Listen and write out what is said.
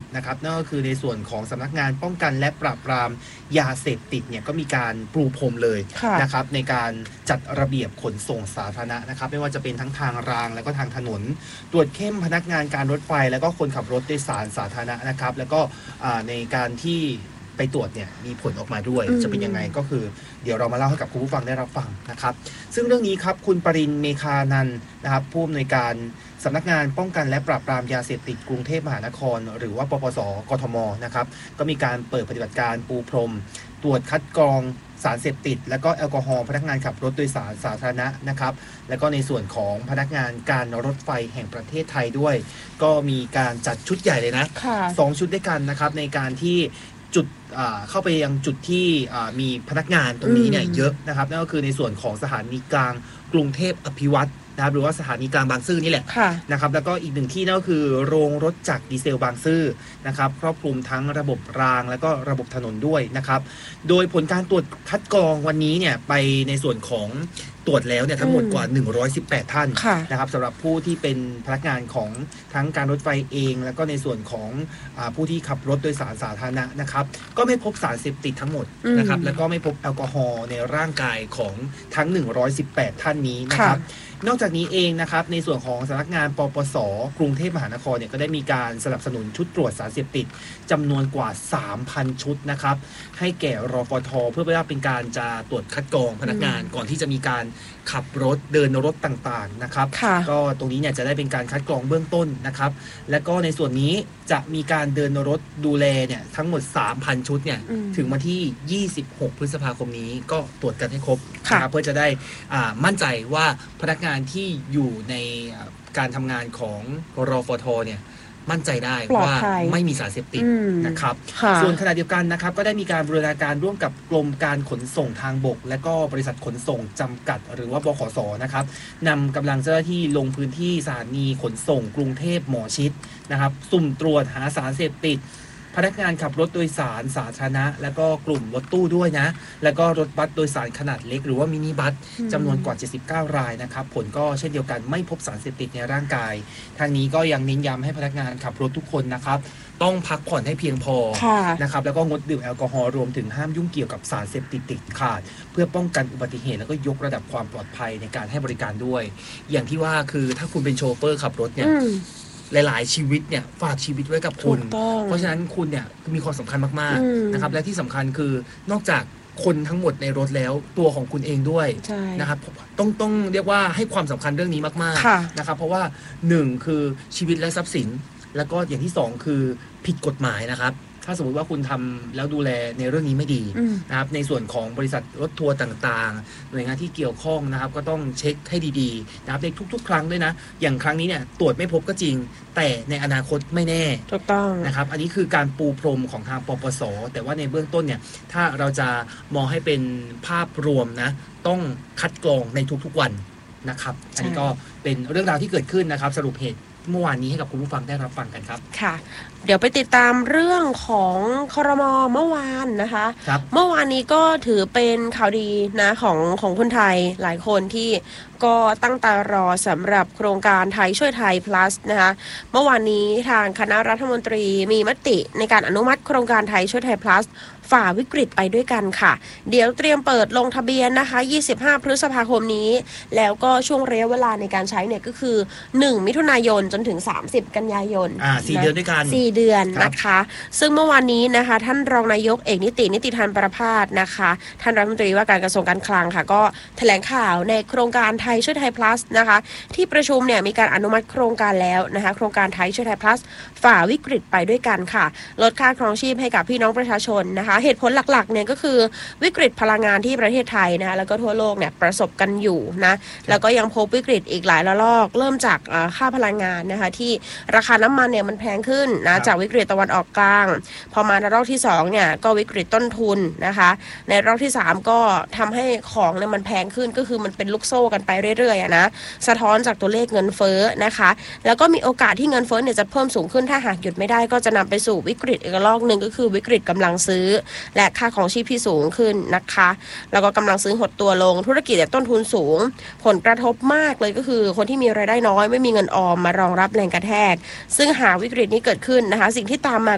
นะครับนั่นก็คือในส่วนของสำนักงานป้องกันและปราบปรามยาเสพติดเนี่ยก็มีการปรูพรมเลยนะครับในการจัดระเบียบขนส่งสาธารณะนะครับไม่ว่าจะเป็นทั้งทางรางแล้วก็ทางถนนตรวจเข้มพนักงานการรถไฟแล้วก็คนขับรถโดยสารสาธารณะนะครับแล้วก็ในการที่ไปตรวจเนี่ยมีผลออกมาด้วยจะเป็นยังไงก็คือเดี๋ยวเรามาเล่าให้กับคุณผู้ฟังได้รับฟังนะครับซึ่งเรื่องนี้ครับคุณปรินทร์เมฆานันท์นะครับผู้อำนวยการสำนักงานป้องกันและปราบปรามยาเสพติดกรุงเทพมหานครหรือว่าปปส.กทม.นะครับก็มีการเปิดปฏิบัติการปูพรมตรวจคัดกรองสารเสพติดและก็แอลกอฮอล์พนักงานขับรถโดยสารสาธารณะนะครับแล้วก็ในส่วนของพนักงานการรถไฟแห่งประเทศไทยด้วยก็มีการจัดชุดใหญ่เลยนะ2 ชุดด้วยกันนะครับในการที่จุดเข้าไปยังจุดที่มีพนักงานตรงนี้เนี่ยเยอะนะครับนั่นก็คือในส่วนของสถานีกลางกรุงเทพอภิวัตรนะครับหรือว่าสถานีกลางบางซื่อนี่แหละนะครับแล้วก็อีกหนึ่งที่นั่นก็คือโรงรถจักรดีเซลบางซื่อนะครับครอบคลุมทั้งระบบรางแล้วก็ระบบถนนด้วยนะครับโดยผลการตรวจคัดกรองวันนี้เนี่ยไปในส่วนของตรวจแล้วเนี่ยทั้งหมดกว่า118ท่านนะครับสำหรับผู้ที่เป็นพนักงานของทั้งการรถไฟเองแล้วก็ในส่วนของผู้ที่ขับรถโดยสารสาธารณะนะครับก็ไม่พบสารเสพติดทั้งหมดนะครับแล้วก็ไม่พบแอลกอฮอล์ในร่างกายของทั้ง118ท่านนี้นะครับนอกจากนี้เองนะครับในส่วนของสำนักงานปปส.กรุงเทพมหานครเนี่ยก็ได้มีการสนับสนุนชุดตรวจสารเสพติดจำนวนกว่า 3,000 ชุดนะครับให้แก่รฟท.เพื่อเป็นการจะตรวจคัดกรองพนักงานก่อนที่จะมีการขับรถเดินรถต่างๆนะครับก็ตรงนี้เนี่ยจะได้เป็นการคัดกรองเบื้องต้นนะครับและก็ในส่วนนี้จะมีการเดินรถดูแลเนี่ยทั้งหมด 3,000 ชุดเนี่ยถึงวันที่26 พฤษภาคมนี้ก็ตรวจกันให้ครบนะครับเพื่อจะได้มั่นใจว่าพนักงานที่อยู่ในการทำงานของรฟท.เนี่ยมั่นใจได้ว่าไม่มีสารเสพติดนะครับส่วนขณะเดียวกันนะครับก็ได้มีการบูรณาการร่วมกับกรมการขนส่งทางบกและก็บริษัทขนส่งจำกัดหรือว่าบขส.นะครับนำกำลังเจ้าหน้าที่ลงพื้นที่สถานีขนส่งกรุงเทพหมอชิตนะครับสุ่มตรวจหาสารเสพติดพนักงานขับรถโดยสารสาธารณะและก็กลุ่มรถตู้ด้วยนะแล้วก็รถบัสโดยสารขนาดเล็กหรือว่ามินิบัสจำนวนกว่า79รายนะครับผลก็เช่นเดียวกันไม่พบสารเสพติดในร่างกายทางนี้ก็ยังเน้นย้ำให้พนักงานขับรถทุกคนนะครับต้องพักผ่อนให้เพียงพอนะครับแล้วก็งดดื่มแอลกอฮอล์รวมถึงห้ามยุ่งเกี่ยวกับสารเสพติดเด็ดขาดเพื่อป้องกันอุบัติเหตุแล้วก็ยกระดับความปลอดภัยในการให้บริการด้วยอย่างที่ว่าคือถ้าคุณเป็นโชเฟอร์ขับรถเนี่ยหลายๆชีวิตเนี่ยฝากชีวิตไว้กับคุณเพราะฉะนั้นคุณเนี่ยมีความสำคัญมากๆนะครับและที่สำคัญคือนอกจากคนทั้งหมดในรถแล้วตัวของคุณเองด้วยนะครับต้องเรียกว่าให้ความสำคัญเรื่องนี้มากๆนะครับเพราะว่า1คือชีวิตและทรัพย์สินแล้วก็อย่างที่2คือผิดกฎหมายนะครับถ้าสมมติว่าคุณทำแล้วดูแลในเรื่องนี้ไม่ดีนะครับในส่วนของบริษัทรถทัวร์ต่างๆหน่วยงานที่เกี่ยวข้องนะครับก็ต้องเช็คให้ดีๆนะครับในทุกๆครั้งด้วยนะอย่างครั้งนี้เนี่ยตรวจไม่พบก็จริงแต่ในอนาคตไม่แน่ถูกต้องนะครับอันนี้คือการปูพรมของทางปปส.แต่ว่าในเบื้องต้นเนี่ยถ้าเราจะมองให้เป็นภาพรวมนะต้องคัดกรองในทุกๆวันนะครับอันนี้ก็เป็นเรื่องราวที่เกิดขึ้นนะครับสรุปเหตุเมื่อวานนี้ให้กับคุณผู้ฟังได้รับฟังกันครับค่ะเดี๋ยวไปติดตามเรื่องของครม.เมื่อวานนะคะเมื่อวานนี้ก็ถือเป็นข่าวดีนะของคนไทยหลายคนที่ก็ตั้งตารอสำหรับโครงการไทยช่วยไทย plus นะคะเมื่อวานนี้ทางคณะรัฐมนตรีมีมติในการอนุมัติโครงการไทยช่วยไทย plus ฝ่าวิกฤตไปด้วยกันค่ะเดี๋ยวเตรียมเปิดลงทะเบียนนะคะ25 พฤษภาคมนี้แล้วก็ช่วงระยะเวลาในการใช้เนี่ยก็คือ1 มิถุนายนจนถึง30 กันยายน 4 เดือนด้วยกัน 4 เดือนนะคะซึ่งเมื่อวานนี้นะคะท่านรองนายกเอกนิติธานประภาสนะคะท่านรัฐมนตรีว่าการกระทรวงการคลังค่ะก็แถลงข่าวในโครงการไทยช่วยไทย plus นะคะที่ประชุมเนี่ยมีการอนุมัติโครงการแล้วนะคะโครงการไทยช่วยไทย plus ฝ่าวิกฤตไปด้วยกันค่ะลดค่าครองชีพให้กับพี่น้องประชาชนนะคะเหตุผลหลักๆเนี่ยก็คือวิกฤตพลังงานที่ประเทศไทยนะคะแล้วก็ทั่วโลกเนี่ยประสบกันอยู่นะแล้วก็ยังพบวิกฤตอีกหลายระลอกเริ่มจากค่าพลังงานนะคะที่ราคาน้ำมันเนี่ยมันแพงขึ้นนะจากวิกฤตตะวันออกกลางพอมาในรอบที่2เนี่ยก็วิกฤตต้นทุนนะคะในรอบที่3ก็ทำให้ของเนี่ยมันแพงขึ้นก็คือมันเป็นลูกโซ่กันไปเรื่อยๆนะสะท้อนจากตัวเลขเงินเฟ้อนะคะแล้วก็มีโอกาสที่เงินเฟ้อเนี่ยจะเพิ่มสูงขึ้นถ้าหากหยุดไม่ได้ก็จะนำไปสู่วิกฤตอีกระลอกนึงก็คือวิกฤตกำลังซื้อและค่าของชีพที่สูงขึ้นนะคะแล้วก็กำลังซื้อหดตัวลงธุรกิจต้นทุนสูงผลกระทบมากเลยก็คือคนที่มีรายได้น้อยไม่มีเงินออมมารองรับแรงกระแทกซึ่งหากวิกฤตนี้เกิดขึ้นนะคะสิ่งที่ตามมา